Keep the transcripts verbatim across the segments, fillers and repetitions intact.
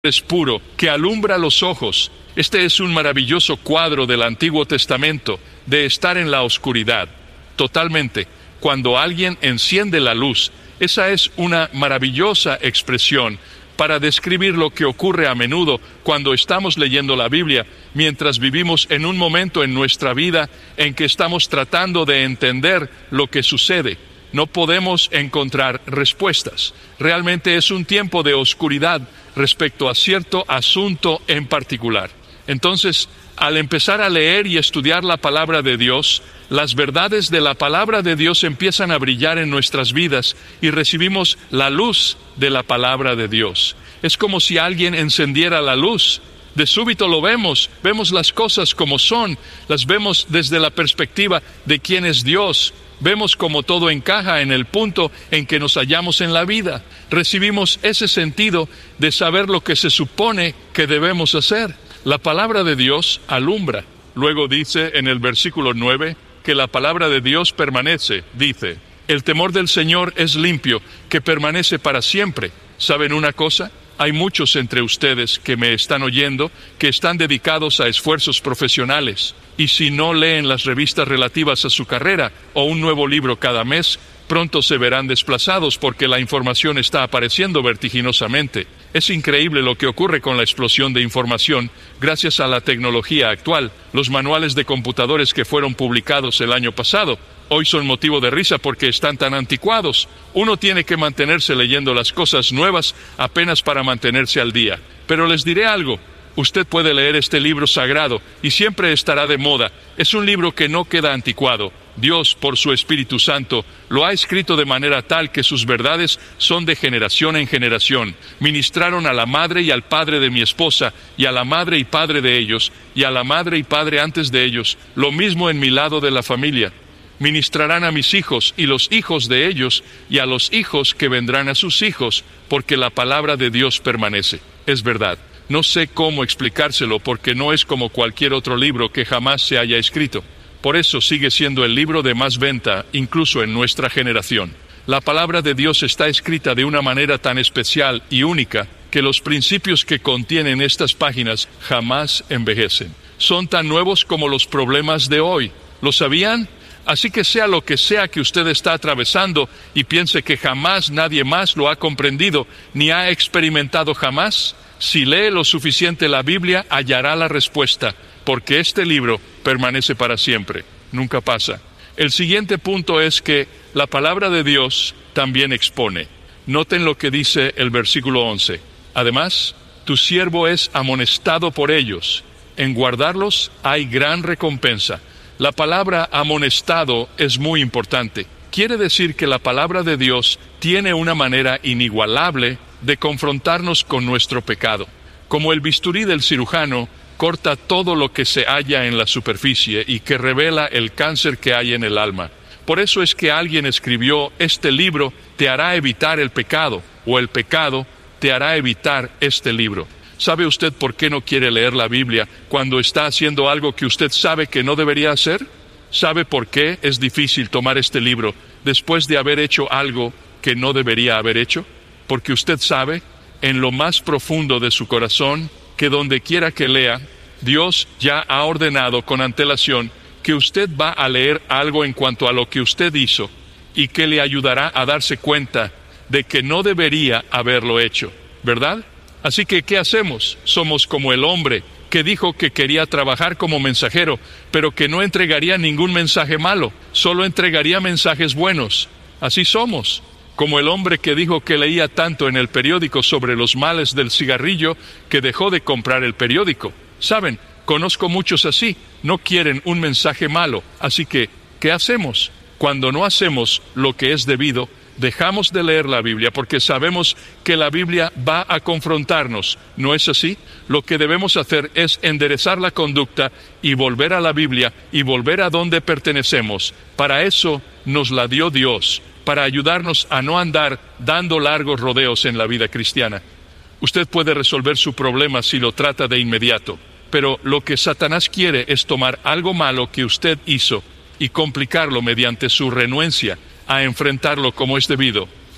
es puro, que alumbra los ojos. Este es un maravilloso cuadro del Antiguo Testamento, de estar en la oscuridad, totalmente. Cuando alguien enciende la luz, esa es una maravillosa expresión para describir lo que ocurre a menudo cuando estamos leyendo la Biblia, mientras vivimos en un momento en nuestra vida en que estamos tratando de entender lo que sucede. No podemos encontrar respuestas. Realmente es un tiempo de oscuridad respecto a cierto asunto en particular. Entonces, al empezar a leer y estudiar la palabra de Dios, las verdades de la palabra de Dios empiezan a brillar en nuestras vidas y recibimos la luz de la palabra de Dios. Es como si alguien encendiera la luz. De súbito lo vemos, vemos las cosas como son, las vemos desde la perspectiva de quién es Dios. Vemos cómo todo encaja en el punto en que nos hallamos en la vida. Recibimos ese sentido de saber lo que se supone que debemos hacer. La palabra de Dios alumbra. Luego dice en el versículo nueve que la palabra de Dios permanece. Dice, el temor del Señor es limpio, que permanece para siempre. ¿Saben una cosa? Hay muchos entre ustedes que me están oyendo que están dedicados a esfuerzos profesionales. Y si no leen las revistas relativas a su carrera o un nuevo libro cada mes, pronto se verán desplazados porque la información está apareciendo vertiginosamente. Es increíble lo que ocurre con la explosión de información gracias a la tecnología actual. Los manuales de computadores que fueron publicados el año pasado hoy son motivo de risa porque están tan anticuados. Uno tiene que mantenerse leyendo las cosas nuevas apenas para mantenerse al día. Pero les diré algo. Usted puede leer este libro sagrado y siempre estará de moda. Es un libro que no queda anticuado. Dios, por su Espíritu Santo, lo ha escrito de manera tal que sus verdades son de generación en generación. Ministraron a la madre y al padre de mi esposa, y a la madre y padre de ellos, y a la madre y padre antes de ellos, lo mismo en mi lado de la familia. Ministrarán a mis hijos y los hijos de ellos, y a los hijos que vendrán a sus hijos, porque la palabra de Dios permanece. Es verdad. No sé cómo explicárselo porque no es como cualquier otro libro que jamás se haya escrito. Por eso sigue siendo el libro de más venta, incluso en nuestra generación. La palabra de Dios está escrita de una manera tan especial y única que los principios que contienen estas páginas jamás envejecen. Son tan nuevos como los problemas de hoy. ¿Lo sabían? Así que sea lo que sea que usted está atravesando y piense que jamás nadie más lo ha comprendido ni ha experimentado jamás, si lee lo suficiente la Biblia, hallará la respuesta, porque este libro permanece para siempre, nunca pasa. El siguiente punto es que la palabra de Dios también expone. Noten lo que dice el versículo once. Además, tu siervo es amonestado por ellos. En guardarlos hay gran recompensa. La palabra amonestado es muy importante. Quiere decir que la palabra de Dios tiene una manera inigualable de confrontarnos con nuestro pecado. Como el bisturí del cirujano corta todo lo que se halla en la superficie y que revela el cáncer que hay en el alma. Por eso es que alguien escribió, este libro te hará evitar el pecado, o el pecado te hará evitar este libro. ¿Sabe usted por qué no quiere leer la Biblia cuando está haciendo algo que usted sabe que no debería hacer? ¿Sabe por qué es difícil tomar este libro después de haber hecho algo que no debería haber hecho? Porque usted sabe, en lo más profundo de su corazón, que donde quiera que lea, Dios ya ha ordenado con antelación que usted va a leer algo en cuanto a lo que usted hizo y que le ayudará a darse cuenta de que no debería haberlo hecho, ¿verdad? Así que, ¿qué hacemos? Somos como el hombre que dijo que quería trabajar como mensajero, pero que no entregaría ningún mensaje malo, solo entregaría mensajes buenos. Así somos. Como el hombre que dijo que leía tanto en el periódico sobre los males del cigarrillo que dejó de comprar el periódico. Saben, conozco muchos así, no quieren un mensaje malo. Así que, ¿qué hacemos? Cuando no hacemos lo que es debido, dejamos de leer la Biblia porque sabemos que la Biblia va a confrontarnos. ¿No es así? Lo que debemos hacer es enderezar la conducta y volver a la Biblia y volver a donde pertenecemos. Para eso nos la dio Dios, para ayudarnos a no andar dando largos rodeos en la vida cristiana. Usted puede resolver su problema si lo trata de inmediato, pero lo que Satanás quiere es tomar algo malo que usted hizo y complicarlo mediante su renuencia a enfrentarlo como es debido.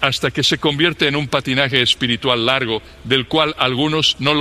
hasta que se convierte en un patinaje espiritual largo, del cual algunos no